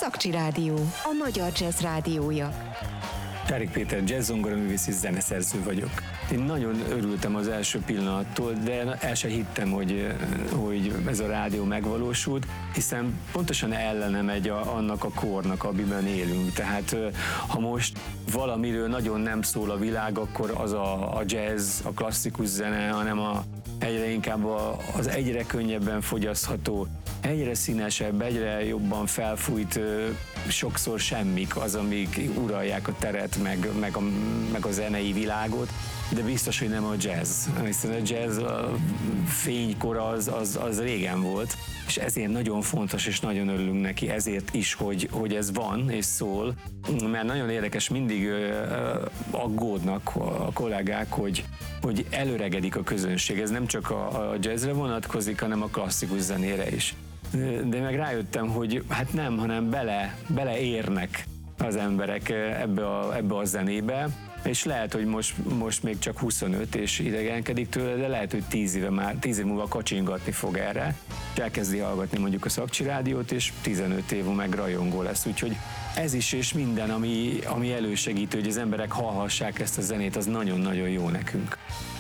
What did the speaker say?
Szakcsi Rádió, a magyar jazz rádiója. Csárik Péter, jazz-zongoraművész és zeneszerző vagyok. Én nagyon örültem az első pillanattól, de el sem hittem, hogy ez a rádió megvalósult, hiszen pontosan ellene megy annak a kornak, amiben élünk. Tehát ha most valamiről nagyon nem szól a világ, akkor az a jazz, a klasszikus zene, hanem egyre inkább az egyre könnyebben fogyasztható, egyre színesebb, egyre jobban felfújt, sokszor semmik az, amik uralják a teret, meg a zenei világot, de biztos, hogy nem a jazz. Hiszen a jazz a fénykora az régen volt, és ezért nagyon fontos, és nagyon örülünk neki, ezért is, hogy ez van és szól, mert nagyon érdekes, mindig aggódnak a kollégák, hogy előregedik a közönség. Ez nem csak a jazzre vonatkozik, hanem a klasszikus zenére is. De meg rájöttem, hogy hát nem, hanem beleérnek az emberek ebbe a zenébe, és lehet, hogy most még csak 25 és idegenkedik tőle, de lehet, hogy 10 év múlva kacsingatni fog erre, és elkezdi hallgatni mondjuk a Szakcsi Rádiót, és 15 év múlva meg rajongó lesz. Úgyhogy ez is és minden, ami elősegítő, hogy az emberek hallhassák ezt a zenét, az nagyon-nagyon jó nekünk.